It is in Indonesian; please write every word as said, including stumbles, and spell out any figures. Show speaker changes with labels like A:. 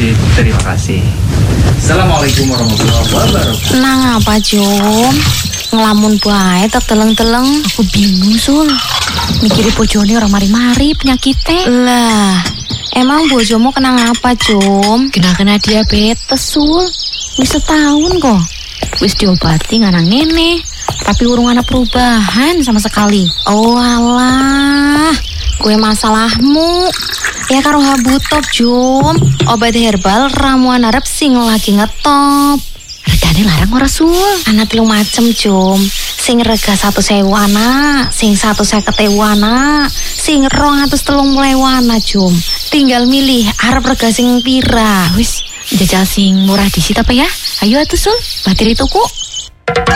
A: sih, terima kasih. Assalamualaikum warahmatullahi wabarakatuh.
B: Nang apa Jom? Ngelamun bae tak teleng-teleng.
C: Aku bingung Sul. Mikiri bojone orang mari-mari penyakitnya.
B: Lah, emang bojomu kena ngapa Jom?
C: Kena-kena diabetes Sul.
B: Wis setahun kok.
C: Wis diobati nganang ngene, tapi urung ana perubahan sama sekali.
B: Oh alah, kue masalahmu. Ya karo Habutop Jom, obat herbal ramuan arep sing lagi ngetop.
C: Regane larang ora Sul?
B: Ana telung macem Jom. Sing rega satu sewu ana, sing satu seket ewu ana, sing rong atus telung puluh ewu ana Jom. Tinggal milih arep rega sing pira.
C: Wis, jajal sing murah disit apa ya? Ayo atuh Sul, bateri tuku.